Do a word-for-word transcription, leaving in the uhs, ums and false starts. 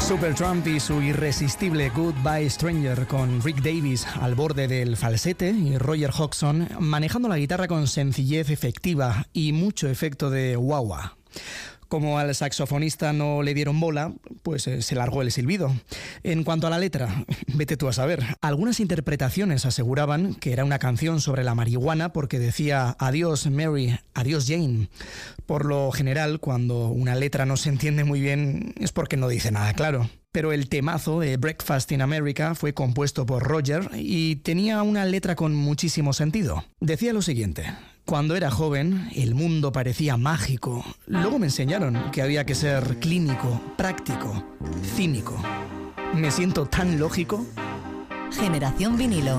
Supertramp y su irresistible Goodbye Stranger, con Rick Davies al borde del falsete y Roger Hodgson manejando la guitarra con sencillez efectiva y mucho efecto de wah-wah. Como al saxofonista no le dieron bola, pues eh, se largó el silbido. En cuanto a la letra, vete tú a saber. Algunas interpretaciones aseguraban que era una canción sobre la marihuana porque decía adiós Mary, adiós Jane. Por lo general, cuando una letra no se entiende muy bien es porque no dice nada claro. Pero el temazo de Breakfast in America fue compuesto por Roger y tenía una letra con muchísimo sentido. Decía lo siguiente: cuando era joven, el mundo parecía mágico. Luego me enseñaron que había que ser clínico, práctico, cínico. Me siento tan lógico. Generación Vinilo.